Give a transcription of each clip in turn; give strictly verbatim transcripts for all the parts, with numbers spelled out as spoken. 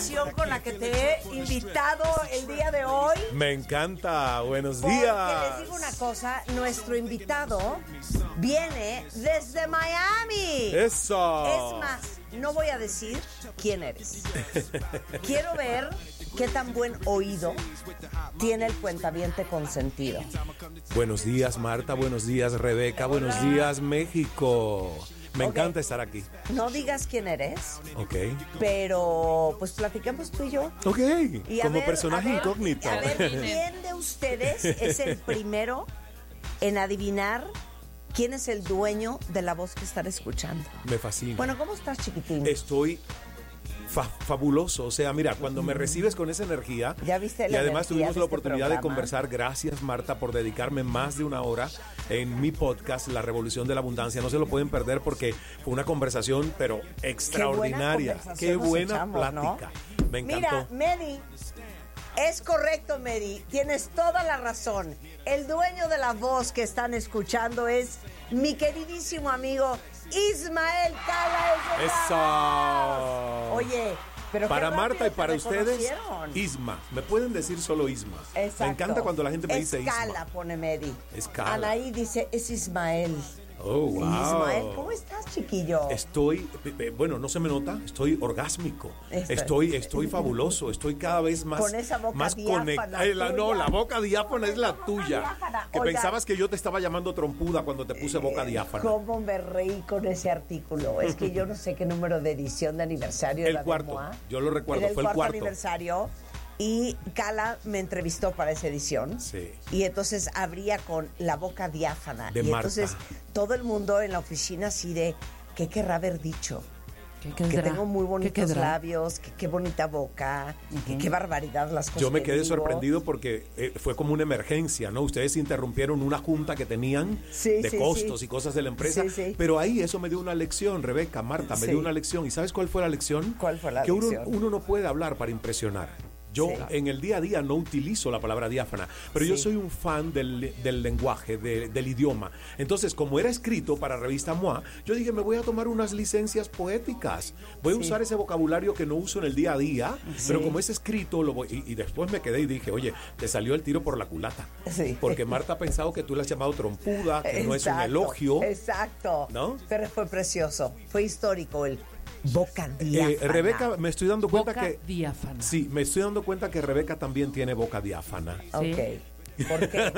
emoción con la que te he invitado el día de hoy. Me encanta, buenos Porque días. les digo una cosa, nuestro invitado viene desde Miami. Eso. Es más, no voy a decir quién eres. Quiero ver qué tan buen oído tiene el cuentaviente consentido. Buenos días, Marta, buenos días, Rebeca, buenos días, México. Me Ok. encanta estar aquí. No digas quién eres, Ok. pero pues platiquemos tú y yo. Ok. Y a Como ver, personaje a ver, incógnito. A ver, ¿quién de ustedes es el primero en adivinar quién es el dueño de la voz que están escuchando? Me fascina. Bueno, ¿cómo estás, chiquitín? Estoy fa- fabuloso. O sea, mira, cuando me recibes con esa energía. Ya viste Y la además energía tuvimos de la este oportunidad programa. de conversar. Gracias, Marta, por dedicarme más de una hora en mi podcast, La Revolución de la Abundancia. No se lo pueden perder porque fue una conversación, pero extraordinaria. conversación Qué nos buena echamos, ¿no? plática. Me encantó. Mira, Medi, es correcto, Medi, tienes toda la razón. El dueño de la voz que están escuchando es mi queridísimo amigo Ismael Cala. Eso. Oye, pero Para qué Marta y rápido para te ustedes, reconocieron. Isma. Me pueden decir solo Isma. Exacto. Me encanta cuando la gente me dice Escala, Isma. pone Medi. Escala. Anaí dice, es Ismael. Oh, wow. Ismael, ¿cómo estás, chiquillo? Estoy, eh, bueno, no se me nota, estoy orgásmico. Estoy- Estoy, estoy fabuloso, estoy cada vez más, Con esa boca más diáfana conectado. La, no, tuya. la boca diáfana es la boca tuya. diáfana. Que Oigan. pensabas que yo te estaba llamando trompuda cuando te puse boca diáfana. ¿Cómo me reí con ese artículo? Es que yo no sé qué número de edición de aniversario El era de cuarto, Moa. yo lo recuerdo, Era el fue el cuarto cuarto. aniversario. Y Cala me entrevistó para esa edición. Sí. Y entonces abría con la boca diáfana. De y Marta. entonces todo el mundo en la oficina así de, ¿qué querrá haber dicho? ¿Qué Que quedará? tengo muy ¿Qué bonitos quedará? labios, que qué bonita boca, que qué barbaridad las cosas Yo me que quedé digo. sorprendido porque eh, fue como una emergencia, ¿no? Ustedes interrumpieron una junta que tenían Sí, de sí, costos sí. y cosas de la empresa. Sí, sí. Pero ahí eso me dio una lección, Rebeca, Marta, me Sí. dio una lección. ¿Y sabes cuál fue la lección? ¿Cuál fue la que uno, lección? uno no puede hablar para impresionar. Yo Sí. en el día a día no utilizo la palabra diáfana, pero yo Sí. soy un fan del, del lenguaje, de- del idioma. Entonces, como era escrito para revista M O A, yo dije, me voy a tomar unas licencias poéticas. Voy a Sí. usar ese vocabulario que no uso en el día a día, Sí. pero como es escrito, lo voy, y, y después me quedé y dije, oye, te salió el tiro por la culata. Sí. Porque Marta ha pensado que tú le has llamado trompuda, que no es un Exacto, elogio. Exacto. ¿No? Pero fue precioso. Fue histórico el boca diáfana. Eh, Rebeca, me estoy dando cuenta Boca que... diáfana. Sí, me estoy dando cuenta que Rebeca también tiene boca diáfana. Sí. Ok. ¿Por qué?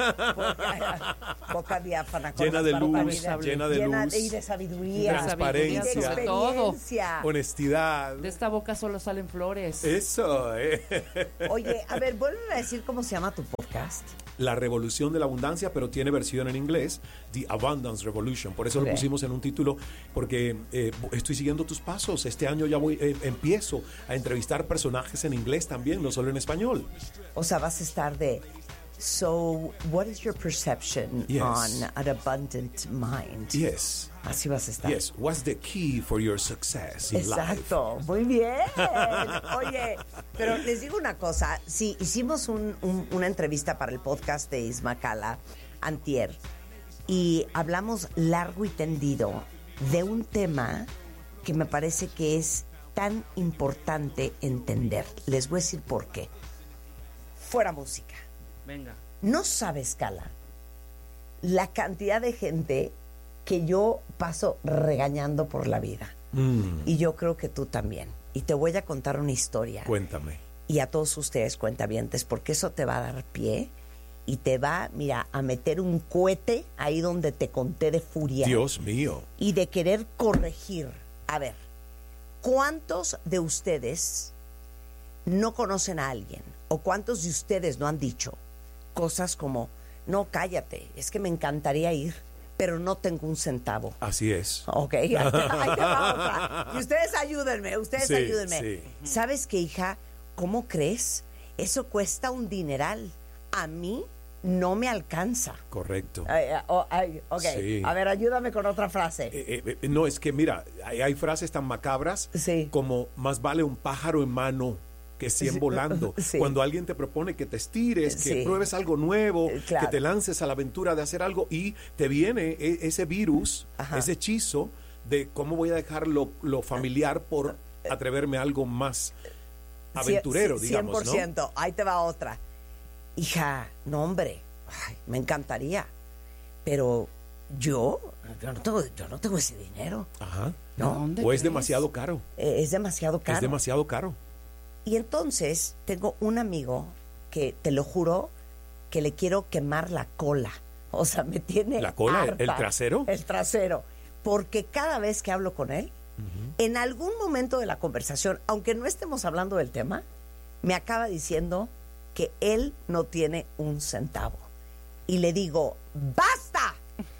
Boca, boca diáfana. con Llena las de luz, barbaridades. llena de luz. Y de sabiduría. De Transparencia. Y de sobre todo. experiencia. Honestidad. De esta boca solo salen flores. Eso, eh. Oye, a ver, vuelve a decir cómo se llama tu podcast. La revolución de la abundancia, pero tiene versión en inglés, The Abundance Revolution. Por eso Ok. lo pusimos en un título, porque eh, estoy siguiendo tus pasos. Este año ya voy, eh, empiezo a entrevistar personajes en inglés también, no solo en español. O sea, vas a estar de... So, what is your perception Yes. on an abundant mind? Yes, Así vas a estar. yes. What's the key for your success in life? Exacto, muy bien. Oye, pero les digo una cosa, sí, hicimos un- un- una entrevista para el podcast de Isma Cala antier y hablamos largo y tendido de un tema que me parece que es tan importante entender. Les voy a decir por qué. Fuera música. Venga. No sabes, Cala, la cantidad de gente que yo paso regañando por la vida. Mm, Y yo creo que tú también. Y te voy a contar una historia. cuéntame. Y a todos ustedes, cuentavientes, porque eso te va a dar pie y te va, mira, a meter un cohete ahí donde te conté de furia. Dios mío. Y de querer corregir. A ver, ¿cuántos de ustedes no conocen a alguien? ¿O cuántos de ustedes no han dicho cosas como, no, cállate, es que me encantaría ir, pero no tengo un centavo? Así es. Ok, ahí te, ahí te va otra. Y ustedes ayúdenme, ustedes Sí, ayúdenme. sí. ¿Sabes qué, hija? ¿Cómo crees? Eso cuesta un dineral. A mí no me alcanza. Correcto. Ay, ay, oh, ay, ok, Sí. a ver, ayúdame con otra frase. Eh, eh, eh, no, es que mira, hay, hay frases tan macabras Sí. como más vale un pájaro en mano que cien Sí. volando. Sí. Cuando alguien te propone que te estires, que Sí. pruebes algo nuevo, Eh, claro. que te lances a la aventura de hacer algo y te viene e- ese virus, Ajá. ese hechizo de cómo voy a dejar lo, lo familiar por atreverme a algo más aventurero, cien, digamos, cien por ciento. ¿No? Ahí te va otra. Hija, no hombre, ay, me encantaría, pero yo, yo no tengo, yo no tengo ese dinero. Ajá. ¿No? O es crees? demasiado caro. Eh, es demasiado caro. Es demasiado caro. Y entonces tengo un amigo que, te lo juro, que le quiero quemar la cola. O sea, me tiene ¿La cola? harta. ¿El trasero? El trasero. Porque cada vez que hablo con él, uh-huh. en algún momento de la conversación, aunque no estemos hablando del tema, me acaba diciendo que él no tiene un centavo. Y le digo, ¡basta!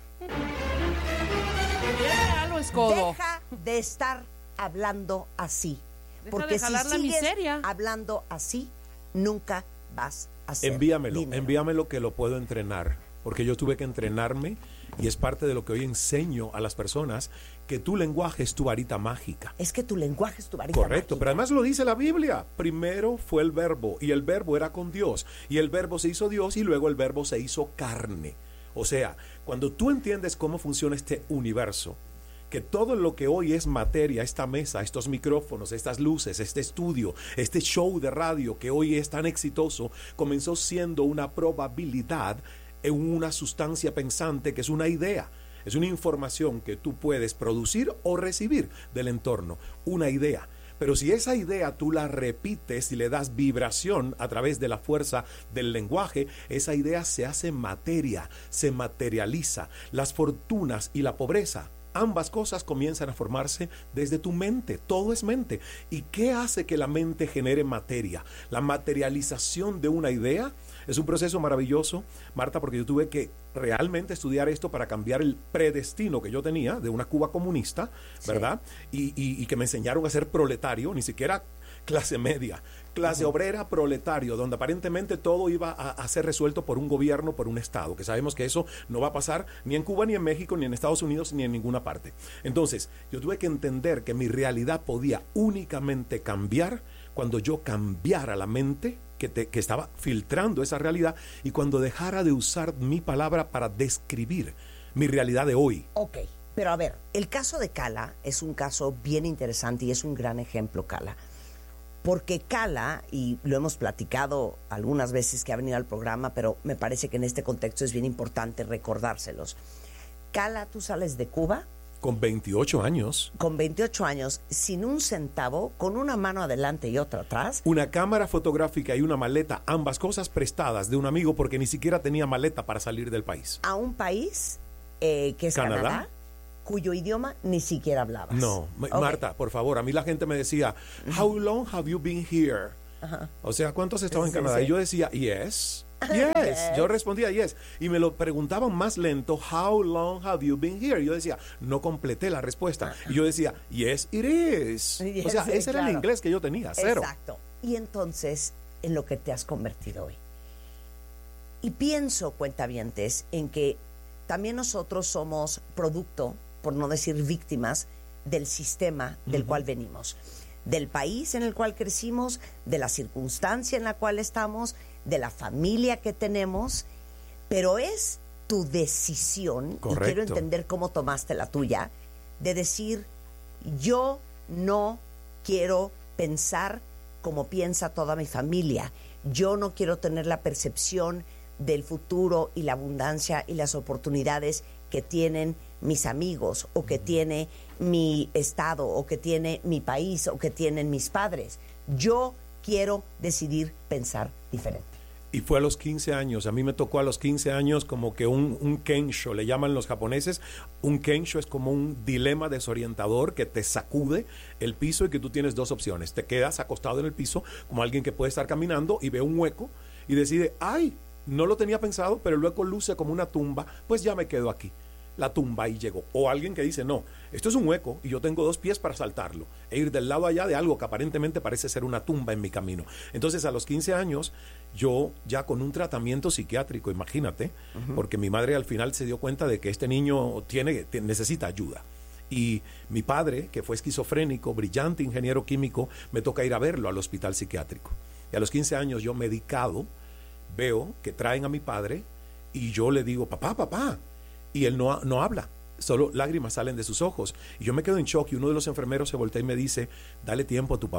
Ya lo escodo. Deja de estar hablando así. Deja porque de jalar si la sigues miseria. hablando así, nunca vas a hacer Envíamelo, dinero. envíamelo que lo puedo entrenar. Porque yo tuve que entrenarme y es parte de lo que hoy enseño a las personas, que tu lenguaje es tu varita mágica. Es que tu lenguaje es tu varita Correcto, mágica. pero además lo dice la Biblia. Primero fue el verbo y el verbo era con Dios y el verbo se hizo Dios y luego el verbo se hizo carne. O sea, cuando tú entiendes cómo funciona este universo, que todo lo que hoy es materia, esta mesa, estos micrófonos, estas luces, este estudio, este show de radio que hoy es tan exitoso, comenzó siendo una probabilidad en una sustancia pensante que es una idea. Es una información que tú puedes producir o recibir del entorno, una idea. Pero si esa idea tú la repites y le das vibración a través de la fuerza del lenguaje, esa idea se hace materia, se materializa. Las fortunas y la pobreza, ambas cosas comienzan a formarse desde tu mente. Todo es mente. ¿Y qué hace que la mente genere materia? La materialización de una idea es un proceso maravilloso, Marta, porque yo tuve que realmente estudiar esto para cambiar el predestino que yo tenía de una Cuba comunista, ¿verdad? Sí. Y, y, y que me enseñaron a ser proletario, ni siquiera clase media, clase uh-huh. obrera, proletario, donde aparentemente todo iba a, a ser resuelto por un gobierno, por un Estado, que sabemos que eso no va a pasar ni en Cuba, ni en México, ni en Estados Unidos, ni en ninguna parte. Entonces, yo tuve que entender que mi realidad podía únicamente cambiar cuando yo cambiara la mente que, te, que estaba filtrando esa realidad y cuando dejara de usar mi palabra para describir mi realidad de hoy. Ok, pero a ver, el caso de Cala es un caso bien interesante y es un gran ejemplo, Cala. Porque Cala, y lo hemos platicado algunas veces que ha venido al programa, pero me parece que en este contexto es bien importante recordárselos. Cala, tú sales de Cuba. Con veintiocho años. Con veintiocho años, sin un centavo, con una mano adelante y otra atrás. Una cámara fotográfica y una maleta, ambas cosas prestadas de un amigo porque ni siquiera tenía maleta para salir del país. A un país eh, que es Canadá. Canadá cuyo idioma ni siquiera hablabas. No, okay. Marta, por favor, a mí la gente me decía, how long have you been here? Uh-huh. O sea, ¿cuánto has estado en sí, Canadá? Sí. Y yo decía, yes, yes. yes. Yo respondía, yes. Y me lo preguntaban más lento, how long have you been here? Y yo decía, no completé la respuesta. Uh-huh. Y yo decía, yes, it is. Yes, o sea, sí, ese claro. era el inglés que yo tenía, cero. Exacto. Y entonces, en lo que te has convertido hoy. Y pienso, cuentavientes, en que también nosotros somos producto, por no decir víctimas, del sistema del uh-huh. cual venimos, del país en el cual crecimos, de la circunstancia en la cual estamos, de la familia que tenemos, pero es tu decisión, correcto. Y quiero entender cómo tomaste la tuya, de decir, yo no quiero pensar como piensa toda mi familia, yo no quiero tener la percepción del futuro y la abundancia y las oportunidades que tienen mis amigos o que tiene mi estado o que tiene mi país o que tienen mis padres. Yo quiero decidir pensar diferente. Y fue a los quince años, a mí me tocó a los quince años como que un, un kensho, le llaman los japoneses. Un kensho es como un dilema desorientador que te sacude el piso y que tú tienes dos opciones. Te quedas acostado en el piso como alguien que puede estar caminando y ve un hueco y decide, ay, no lo tenía pensado, pero el hueco luce como una tumba, pues ya me quedo aquí. La tumba y llegó. O alguien que dice, no, esto es un hueco y yo tengo dos pies para saltarlo e ir del lado allá de algo que aparentemente parece ser una tumba en mi camino. Entonces a los quince años, yo ya con un tratamiento psiquiátrico, imagínate, uh-huh. porque mi madre al final se dio cuenta de que este niño tiene, necesita ayuda. Y mi padre, que fue esquizofrénico, brillante ingeniero químico, me toca ir a verlo al hospital psiquiátrico. Y a los quince años yo medicado, veo que traen a mi padre y yo le digo, papá, papá. Y él no, no habla, solo lágrimas salen de sus ojos. Y yo me quedo en shock y uno de los enfermeros se voltea y me dice, dale tiempo a tu papá.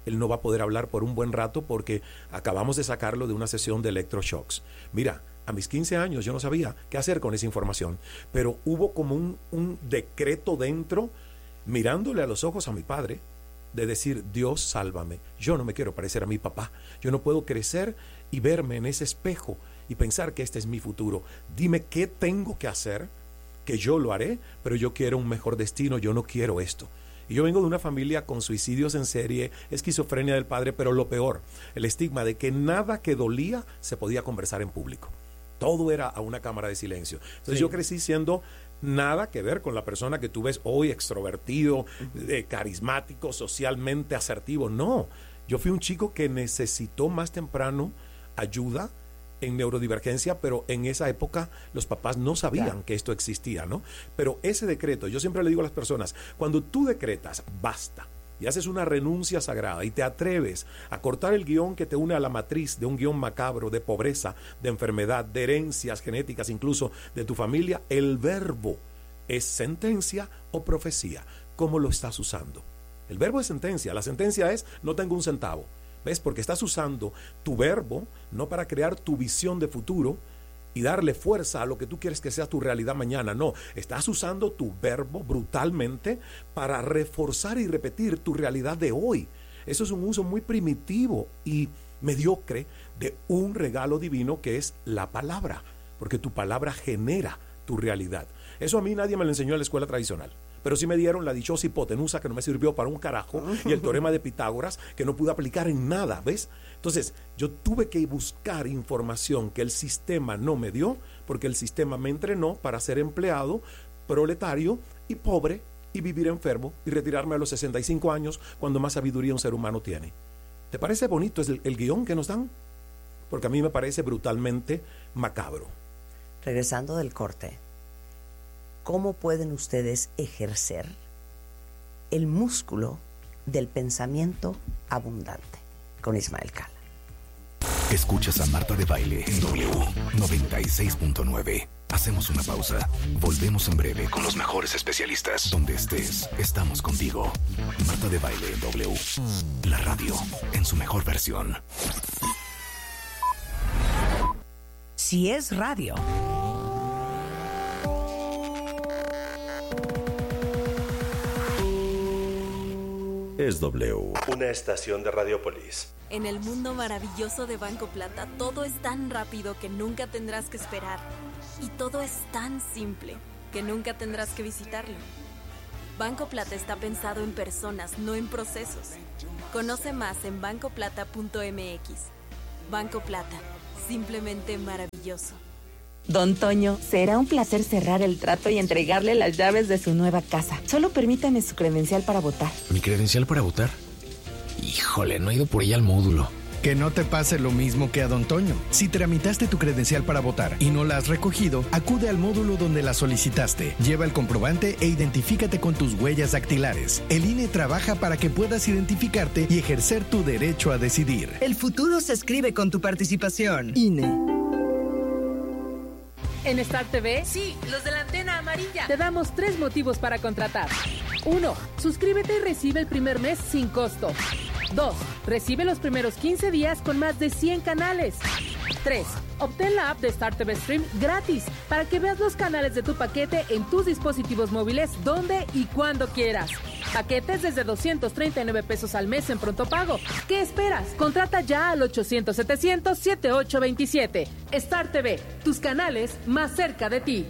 él no va a poder hablar por un buen rato porque acabamos de sacarlo de una sesión de electroshocks. Mira, a mis quince años yo no sabía qué hacer con esa información, pero hubo como un, un decreto dentro, mirándole a los ojos a mi padre, de decir, Dios, sálvame. Yo no me quiero parecer a mi papá. Yo no puedo crecer y verme en ese espejo y pensar que este es mi futuro. Dime qué tengo que hacer, que yo lo haré, pero yo quiero un mejor destino, yo no quiero esto. Y yo vengo de una familia con suicidios en serie, esquizofrenia del padre, pero lo peor, el estigma de que nada que dolía se podía conversar en público. Todo era a una cámara de silencio. Entonces sí. Yo crecí siendo nada que ver con la persona que tú ves hoy, extrovertido, eh, carismático, socialmente asertivo. No, yo fui un chico que necesitó más temprano ayuda en neurodivergencia, pero en esa época los papás no sabían claro. que esto existía, ¿no? Pero ese decreto, yo siempre le digo a las personas, cuando tú decretas, basta, y haces una renuncia sagrada y te atreves a cortar el guión que te une a la matriz de un guión macabro de pobreza, de enfermedad, de herencias genéticas, incluso de tu familia, el verbo es sentencia o profecía. ¿Cómo lo estás usando? El verbo es sentencia, la sentencia es no tengo un centavo. ¿Ves? Porque estás usando tu verbo no para crear tu visión de futuro y darle fuerza a lo que tú quieres que sea tu realidad mañana. No, estás usando tu verbo brutalmente para reforzar y repetir tu realidad de hoy. Eso es un uso muy primitivo y mediocre de un regalo divino que es la palabra, porque tu palabra genera tu realidad. Eso a mí nadie me lo enseñó en la escuela tradicional. Pero sí me dieron la dichosa hipotenusa que no me sirvió para un carajo y el teorema de Pitágoras que no pude aplicar en nada, ¿ves? Entonces, yo tuve que buscar información que el sistema no me dio porque el sistema me entrenó para ser empleado, proletario y pobre y vivir enfermo y retirarme a los sesenta y cinco años cuando más sabiduría un ser humano tiene. ¿Te parece bonito el, el guión que nos dan? Porque a mí me parece brutalmente macabro. Regresando del corte, ¿cómo pueden ustedes ejercer el músculo del pensamiento abundante? Con Ismael Cala. Escuchas a Marta de Baile en W noventa y seis punto nueve. Hacemos una pausa. Volvemos en breve con los mejores especialistas. Donde estés, estamos contigo. Marta de Baile en W. La radio en su mejor versión. Si es radio, es W. Una estación de Radiopolis. En el mundo maravilloso de Banco Plata, todo es tan rápido que nunca tendrás que esperar. Y todo es tan simple que nunca tendrás que visitarlo. Banco Plata está pensado en personas, no en procesos. Conoce más en banco plata punto m x. Banco Plata, simplemente maravilloso. Don Toño, será un placer cerrar el trato y entregarle las llaves de su nueva casa. Solo permítame su credencial para votar. ¿Mi credencial para votar? Híjole, no he ido por ella al módulo. Que no te pase lo mismo que a Don Toño. Si tramitaste tu credencial para votar y no la has recogido, acude al módulo donde la solicitaste. Lleva el comprobante e identifícate con tus huellas dactilares. El I N E trabaja para que puedas identificarte y ejercer tu derecho a decidir. El futuro se escribe con tu participación. I N E. En Star T V, sí, los de la antena amarilla, te damos tres motivos para contratar. Uno, suscríbete y recibe el primer mes sin costo. Dos, recibe los primeros quince días con más de cien canales. Tres, obtén la app de Star T V Stream gratis para que veas los canales de tu paquete en tus dispositivos móviles donde y cuando quieras. Paquetes desde doscientos treinta y nueve pesos al mes en pronto pago. ¿Qué esperas? Contrata ya al ochocientos setecientos setenta y ocho veintisiete. Star T V, tus canales más cerca de ti.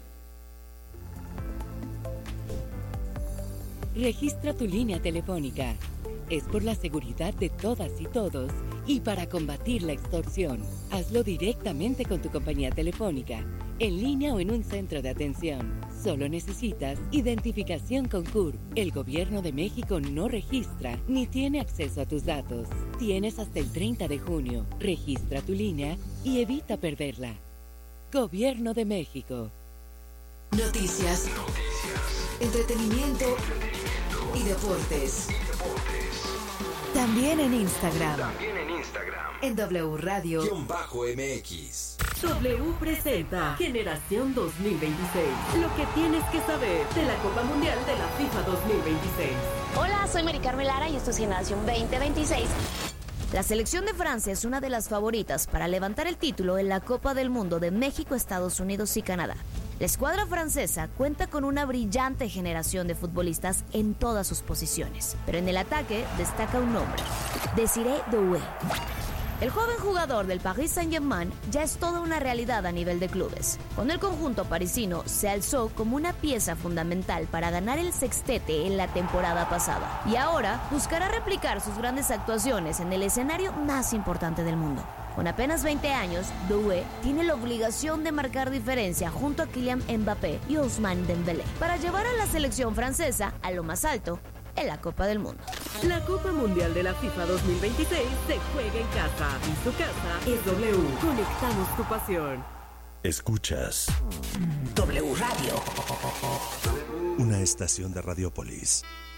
Registra tu línea telefónica. Es por la seguridad de todas y todos y para combatir la extorsión. Hazlo directamente con tu compañía telefónica, en línea o en un centro de atención. Solo necesitas identificación con C U R. El Gobierno de México no registra ni tiene acceso a tus datos. Tienes hasta el treinta de junio. Registra tu línea y evita perderla. Gobierno de México. Noticias, entretenimiento y deportes. También en Instagram. También en Instagram. En W Radio. Guión bajo M X. W presenta Generación dos mil veintiséis. Lo que tienes que saber de la Copa Mundial de la FIFA dos mil veintiséis. Hola, soy Mari Carmen Lara y esto es Generación veinte veintiséis. La selección de Francia es una de las favoritas para levantar el título en la Copa del Mundo de México, Estados Unidos y Canadá. La escuadra francesa cuenta con una brillante generación de futbolistas en todas sus posiciones, pero en el ataque destaca un nombre: Désiré Doué. El joven jugador del Paris Saint-Germain ya es toda una realidad a nivel de clubes. Con el conjunto parisino se alzó como una pieza fundamental para ganar el sextete en la temporada pasada y ahora buscará replicar sus grandes actuaciones en el escenario más importante del mundo. Con apenas veinte años, Doué tiene la obligación de marcar diferencia junto a Kylian Mbappé y Ousmane Dembélé para llevar a la selección francesa a lo más alto en la Copa del Mundo. La Copa Mundial de la FIFA dos mil veintiséis se juega en casa y su casa es W. Conectamos tu pasión. Escuchas W Radio. Una estación de Radiopolis.